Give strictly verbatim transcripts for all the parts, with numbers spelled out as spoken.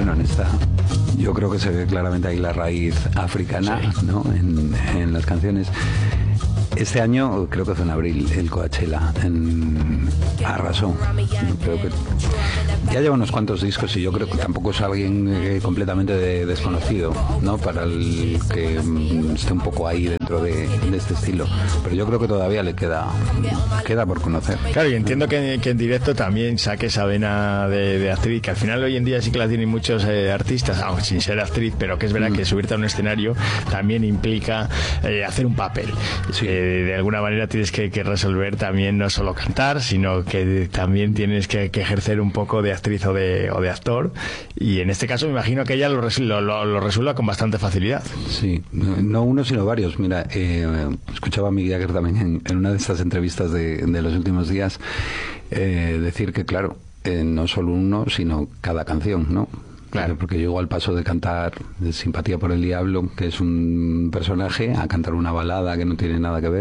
Bueno, en esta yo creo que se ve claramente ahí la raíz africana, sí, ¿no? En, en las canciones. Este año, creo que fue en abril, el Coachella en arrasó. Creo que ya lleva unos cuantos discos y yo creo que tampoco es alguien eh, completamente de, desconocido, ¿no? Para el que mm, esté un poco ahí dentro de, de este estilo. Pero yo creo que todavía le queda queda por conocer. Claro, y entiendo que, que en directo también saque esa vena de, de actriz, que al final hoy en día sí que la tienen muchos eh, artistas, aunque sin ser actriz, pero que es verdad mm. que subirte a un escenario también implica eh, hacer un papel. Sí. Eh, de alguna manera tienes que, que resolver también no solo cantar, sino que también tienes que, que ejercer un poco de actriz o de, o de actor, y en este caso me imagino que ella lo, lo, lo, lo resuelva con bastante facilidad. Sí, no uno sino varios. Mira, eh, escuchaba a Mick Jagger también en, en una de estas entrevistas de, de los últimos días eh, decir que claro, eh, no solo uno sino cada canción, ¿no? Claro, porque llegó al paso de cantar de Simpatía por el Diablo, que es un personaje, a cantar una balada que no tiene nada que ver,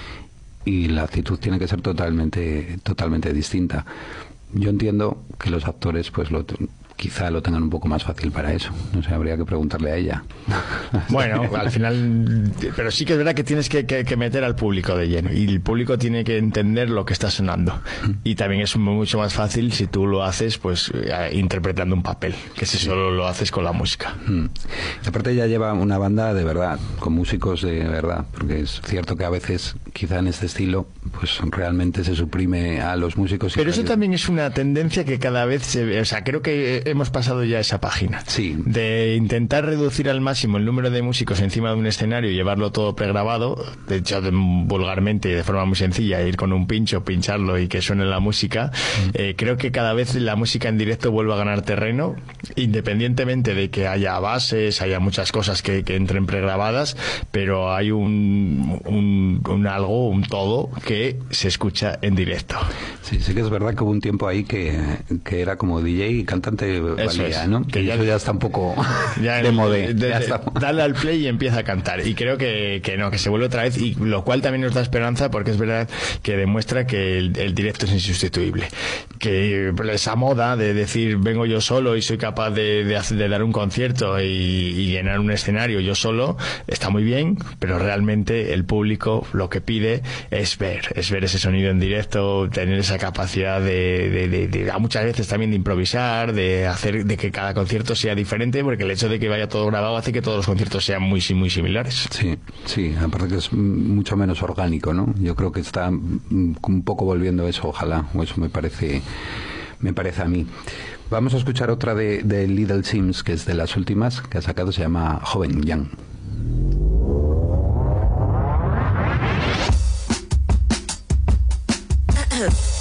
y la actitud tiene que ser totalmente totalmente distinta. Yo entiendo que los actores pues lo quizá lo tengan un poco más fácil para eso. No sé, habría que preguntarle a ella. Bueno, al final, pero sí que es verdad que tienes que, que, que meter al público de lleno, y el público tiene que entender lo que está sonando, y también es mucho más fácil si tú lo haces pues eh, interpretando un papel, que si solo lo haces con la música. Mm. Aparte ella lleva una banda de verdad, con músicos de verdad, porque es cierto que a veces quizá en este estilo pues realmente se suprime a los músicos. Pero eso también es una tendencia que cada vez se ve, o sea, creo que hemos pasado ya esa página, sí, de intentar reducir al máximo el número de músicos encima de un escenario y llevarlo todo pregrabado, de hecho de, vulgarmente y de forma muy sencilla, ir con un pincho, pincharlo y que suene la música. Mm. Eh, creo que cada vez la música en directo vuelve a ganar terreno, independientemente de que haya bases, haya muchas cosas que, que entren pregrabadas, pero hay un, un, un algo, un todo que se escucha en directo. Sí, sí que es verdad que hubo un tiempo ahí que, que era como D J y cantante valía, es, ¿no? Que ya, eso ya está un poco ya de modé. Dale al play y empieza a cantar. Y creo que, que no, que se vuelve otra vez, y lo cual también nos da esperanza, porque es verdad que demuestra que el, el directo es insustituible. Que esa moda de decir vengo yo solo y soy capaz de, de, hacer, de dar un concierto y, y llenar un escenario yo solo, está muy bien, pero realmente el público lo que pide es ver, es ver ese sonido en directo, tener esa capacidad de, de, de, de, de muchas veces también de improvisar, de hacer de que cada concierto sea diferente, porque el hecho de que vaya todo grabado hace que todos los conciertos sean muy muy similares. Sí, sí, aparte que es mucho menos orgánico, ¿no? Yo creo que está un poco volviendo eso, ojalá, o eso me parece me parece a mí. Vamos a escuchar otra de, de Little Sims, que es de las últimas que ha sacado, se llama Joven, Young. Uh-huh.